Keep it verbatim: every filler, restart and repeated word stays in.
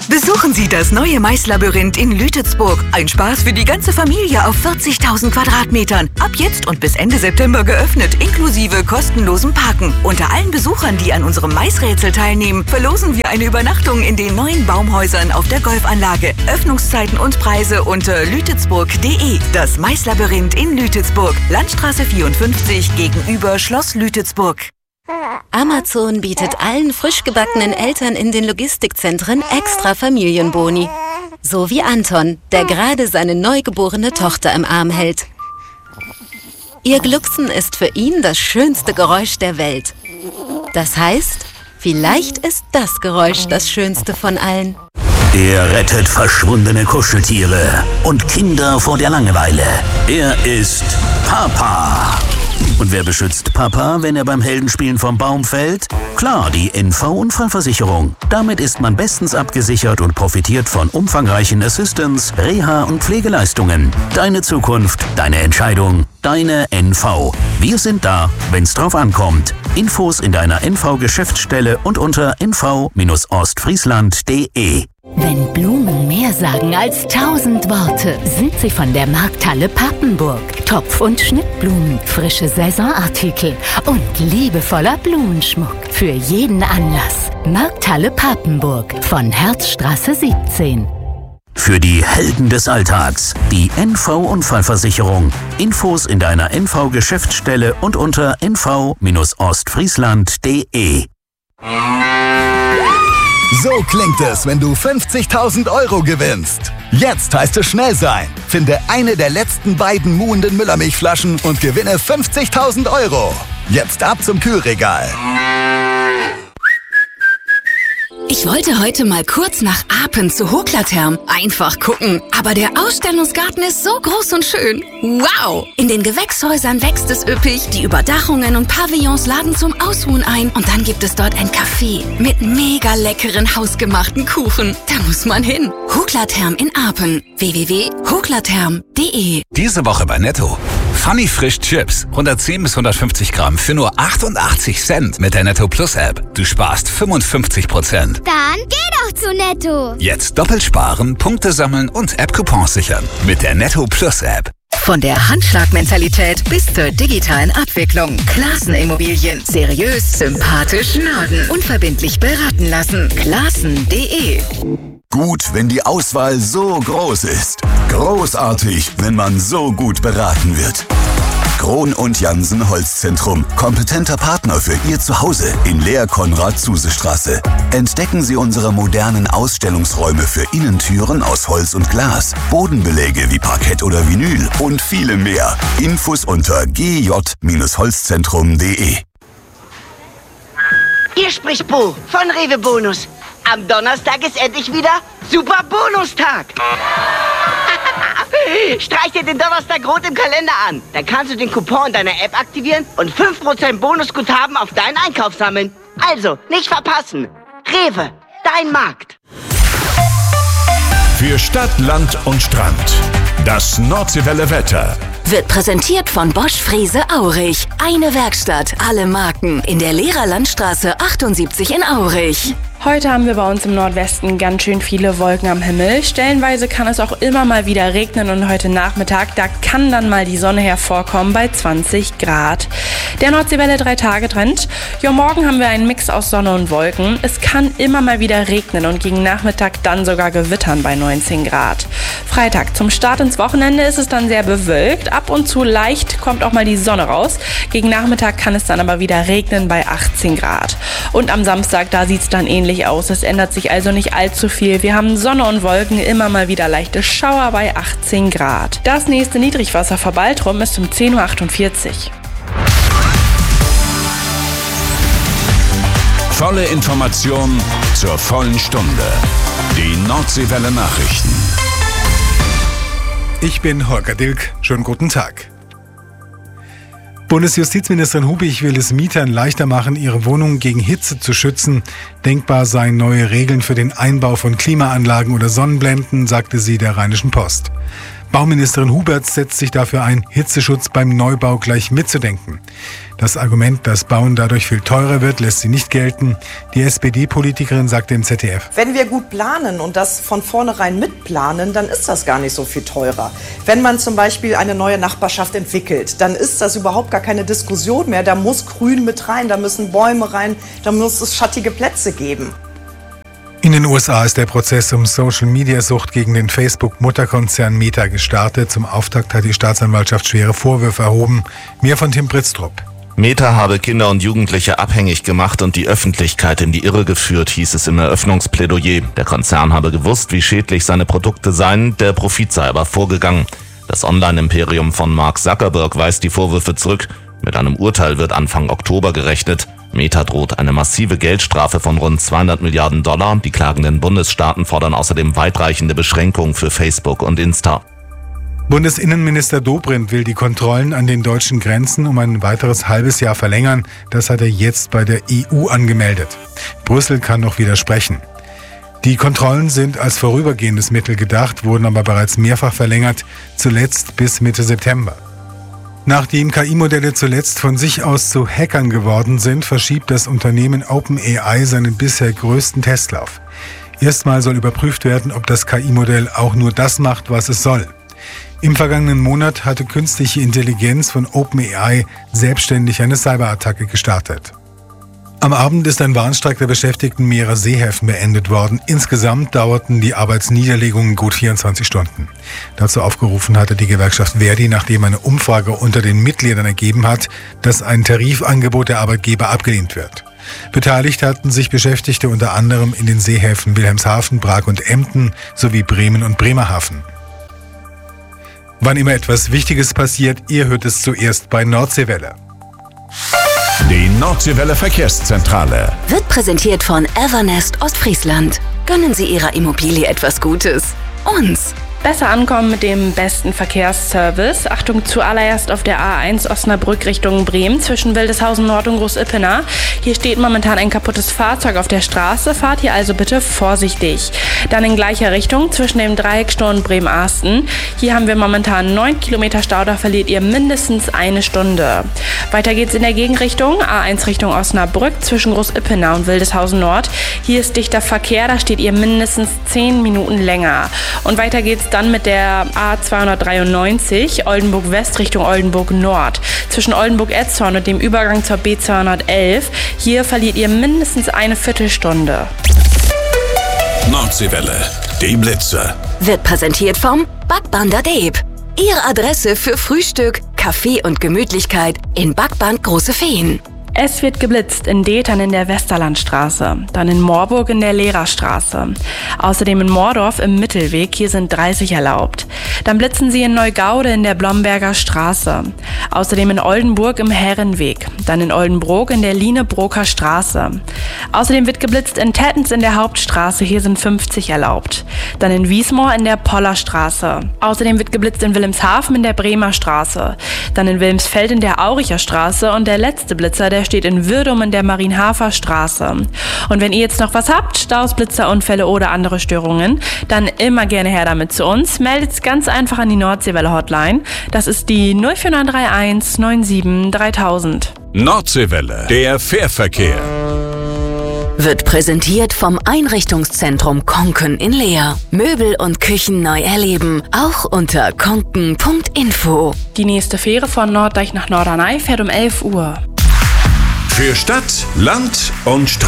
Besuchen Sie das neue Maislabyrinth in Lütetsburg. Ein Spaß für die ganze Familie auf vierzigtausend Quadratmetern. Ab jetzt und bis Ende September geöffnet, inklusive kostenlosem Parken. Unter allen Besuchern, die an unserem Maisrätsel teilnehmen, verlosen wir eine Übernachtung in den neuen Baumhäusern auf der Golfanlage. Öffnungszeiten und Preise unter lütetsburg punkt de. Das Maislabyrinth in Lütetsburg. Landstraße vierundfünfzig gegenüber Schloss Lütetsburg. Amazon bietet allen frisch gebackenen Eltern in den Logistikzentren extra Familienboni. So wie Anton, der gerade seine neugeborene Tochter im Arm hält. Ihr Glucksen ist für ihn das schönste Geräusch der Welt. Das heißt, vielleicht ist das Geräusch das schönste von allen. Er rettet verschwundene Kuscheltiere und Kinder vor der Langeweile. Er ist Papa. Und wer beschützt Papa, wenn er beim Heldenspielen vom Baum fällt? Klar, die N V-Unfallversicherung. Damit ist man bestens abgesichert und profitiert von umfangreichen Assistance, Reha- und Pflegeleistungen. Deine Zukunft, deine Entscheidung, deine N V. Wir sind da, wenn's drauf ankommt. Infos in deiner N V-Geschäftsstelle und unter n v Bindestrich ostfriesland punkt de. Wenn Blumen mehr sagen als tausend Worte, sind sie von der Markthalle Papenburg. Topf- und Schnittblumen, frische Saisonartikel und liebevoller Blumenschmuck für jeden Anlass. Markthalle Papenburg von Herzstraße siebzehn. Für die Helden des Alltags, die N V-Unfallversicherung. Infos in deiner N V-Geschäftsstelle und unter n v Bindestrich ostfriesland punkt de. So klingt es, wenn du fünfzigtausend Euro gewinnst. Jetzt heißt es schnell sein. Finde eine der letzten beiden muhenden Müllermilchflaschen und gewinne fünfzigtausend Euro. Jetzt ab zum Kühlregal. Ich wollte heute mal kurz nach Apen zu Hoklatherm. Einfach gucken. Aber der Ausstellungsgarten ist so groß und schön. Wow! In den Gewächshäusern wächst es üppig. Die Überdachungen und Pavillons laden zum Ausruhen ein. Und dann gibt es dort ein Café mit mega leckeren hausgemachten Kuchen. Da muss man hin. Hoklatherm in Apen. w w w punkt hoklatherm punkt de. Diese Woche bei Netto. Funny Frisch Chips. hundertzehn bis hundertfünfzig Gramm für nur achtundachtzig Cent mit der Netto Plus App. Du sparst fünfundfünfzig Prozent. Dann geh doch zu Netto. Jetzt doppelt sparen, Punkte sammeln und App-Coupons sichern. Mit der Netto Plus App. Von der Handschlagmentalität bis zur digitalen Abwicklung. Klassen Immobilien. Seriös, sympathisch, Norden. Unverbindlich beraten lassen. Klassen punkt de. Gut, wenn die Auswahl so groß ist. Großartig, wenn man so gut beraten wird. Krohn und Jansen Holzzentrum. Kompetenter Partner für Ihr Zuhause in Lehr-Konrad-Zuse-Straße. Entdecken Sie unsere modernen Ausstellungsräume für Innentüren aus Holz und Glas, Bodenbeläge wie Parkett oder Vinyl und viele mehr. Infos unter g j Holzzentrum punkt de. Hier spricht Bo von Rewe Bonus. Am Donnerstag ist endlich wieder Super Bonustag. Streich dir den Donnerstag rot im Kalender an. Dann kannst du den Coupon in deiner App aktivieren und fünf Prozent Bonusguthaben auf deinen Einkauf sammeln. Also, nicht verpassen. Rewe, dein Markt. Für Stadt, Land und Strand. Das Nordseewelle Wetter. Wird präsentiert von Bosch Frese Aurich. Eine Werkstatt, alle Marken. In der Lehrerlandstraße achtundsiebzig in Aurich. Heute haben wir bei uns im Nordwesten ganz schön viele Wolken am Himmel. Stellenweise kann es auch immer mal wieder regnen und heute Nachmittag, da kann dann mal die Sonne hervorkommen bei zwanzig Grad. Der Nordseewelle drei Tage Trend. Ja, morgen haben wir einen Mix aus Sonne und Wolken. Es kann immer mal wieder regnen und gegen Nachmittag dann sogar gewittern bei neunzehn Grad. Freitag zum Start ins Wochenende ist es dann sehr bewölkt. Ab und zu leicht kommt auch mal die Sonne raus. Gegen Nachmittag kann es dann aber wieder regnen bei achtzehn Grad. Und am Samstag, da sieht es dann ähnlich aus. Es ändert sich also nicht allzu viel. Wir haben Sonne und Wolken, immer mal wieder leichte Schauer bei achtzehn Grad. Das nächste Niedrigwasser vor Baltrum ist um zehn Uhr achtundvierzig. Volle Information zur vollen Stunde. Die Nordseewelle Nachrichten. Ich bin Holger Dilk. Schönen guten Tag. Bundesjustizministerin Hubich will es Mietern leichter machen, ihre Wohnungen gegen Hitze zu schützen. Denkbar seien neue Regeln für den Einbau von Klimaanlagen oder Sonnenblenden, sagte sie der Rheinischen Post. Bauministerin Huberts setzt sich dafür ein, Hitzeschutz beim Neubau gleich mitzudenken. Das Argument, dass Bauen dadurch viel teurer wird, lässt sie nicht gelten. Die S P D-Politikerin sagte im Z D F: Wenn wir gut planen und das von vornherein mitplanen, dann ist das gar nicht so viel teurer. Wenn man zum Beispiel eine neue Nachbarschaft entwickelt, dann ist das überhaupt gar keine Diskussion mehr. Da muss Grün mit rein, da müssen Bäume rein, da muss es schattige Plätze geben. In den U S A ist der Prozess um Social-Media-Sucht gegen den Facebook-Mutterkonzern Meta gestartet. Zum Auftakt hat die Staatsanwaltschaft schwere Vorwürfe erhoben. Mehr von Tim Britztrup. Meta habe Kinder und Jugendliche abhängig gemacht und die Öffentlichkeit in die Irre geführt, hieß es im Eröffnungsplädoyer. Der Konzern habe gewusst, wie schädlich seine Produkte seien, der Profit sei aber vorgegangen. Das Online-Imperium von Mark Zuckerberg weist die Vorwürfe zurück. Mit einem Urteil wird Anfang Oktober gerechnet. Meta droht eine massive Geldstrafe von rund zweihundert Milliarden Dollar. Die klagenden Bundesstaaten fordern außerdem weitreichende Beschränkungen für Facebook und Insta. Bundesinnenminister Dobrindt will die Kontrollen an den deutschen Grenzen um ein weiteres halbes Jahr verlängern. Das hat er jetzt bei der E U angemeldet. Brüssel kann noch widersprechen. Die Kontrollen sind als vorübergehendes Mittel gedacht, wurden aber bereits mehrfach verlängert, zuletzt bis Mitte September. Nachdem K I-Modelle zuletzt von sich aus zu Hackern geworden sind, verschiebt das Unternehmen OpenAI seinen bisher größten Testlauf. Erstmal soll überprüft werden, ob das K I-Modell auch nur das macht, was es soll. Im vergangenen Monat hatte künstliche Intelligenz von OpenAI selbstständig eine Cyberattacke gestartet. Am Abend ist ein Warnstreik der Beschäftigten mehrerer Seehäfen beendet worden. Insgesamt dauerten die Arbeitsniederlegungen gut vierundzwanzig Stunden. Dazu aufgerufen hatte die Gewerkschaft Verdi, nachdem eine Umfrage unter den Mitgliedern ergeben hat, dass ein Tarifangebot der Arbeitgeber abgelehnt wird. Beteiligt hatten sich Beschäftigte unter anderem in den Seehäfen Wilhelmshaven, Prag und Emden sowie Bremen und Bremerhaven. Wann immer etwas Wichtiges passiert, ihr hört es zuerst bei Nordseewelle. Die Nordseewelle Verkehrszentrale wird präsentiert von Evernest Ostfriesland. Gönnen Sie Ihrer Immobilie etwas Gutes. Uns. Besser ankommen mit dem besten Verkehrsservice. Achtung, zuallererst auf der A eins Osnabrück Richtung Bremen zwischen Wildeshausen Nord und Groß-Ippenau. Hier steht momentan ein kaputtes Fahrzeug auf der Straße. Fahrt hier also bitte vorsichtig. Dann in gleicher Richtung zwischen dem Dreieckstor und Bremen-Arsten. Hier haben wir momentan neun Kilometer Stau, da verliert ihr mindestens eine Stunde. Weiter geht's in der Gegenrichtung. A eins Richtung Osnabrück zwischen Groß-Ippenau und Wildeshausen Nord. Hier ist dichter Verkehr, da steht ihr mindestens zehn Minuten länger. Und weiter geht's dann mit der A zweihundertdreiundneunzig Oldenburg West Richtung Oldenburg Nord. Zwischen Oldenburg-Etzhorn und dem Übergang zur B zweihundertelf. Hier verliert ihr mindestens eine Viertelstunde. Nordseewelle, die Blitze. Wird präsentiert vom Backband der Deeb. Ihre Adresse für Frühstück, Kaffee und Gemütlichkeit in Backband Große Feen. Es wird geblitzt in Detern in der Westerlandstraße, dann in Moorburg in der Lehrerstraße. Außerdem in Moordorf im Mittelweg, hier sind dreißig erlaubt. Dann blitzen sie in Neugaude in der Blomberger Straße. Außerdem in Oldenburg im Herrenweg, dann in Oldenbrook in der Lienebroker Straße. Außerdem wird geblitzt in Tettens in der Hauptstraße, hier sind fünfzig erlaubt. Dann in Wiesmoor in der Pollerstraße. Außerdem wird geblitzt in Wilhelmshaven in der Bremer Straße. Dann in Wilmsfeld in der Auricher Straße und der letzte Blitzer, der steht in Würdum in der Marienhafer Straße. Und wenn ihr jetzt noch was habt, Staus, Blitzer, Unfälle oder andere Störungen, dann immer gerne her damit zu uns. Meldet ganz einfach an die Nordseewelle Hotline. Das ist die null vier neun drei eins neun sieben dreitausend. Nordseewelle, der Fährverkehr. Wird präsentiert vom Einrichtungszentrum Konken in Leer. Möbel und Küchen neu erleben, auch unter konken punkt info. Die nächste Fähre von Norddeich nach Norderney fährt um elf Uhr. Für Stadt, Land und Straße.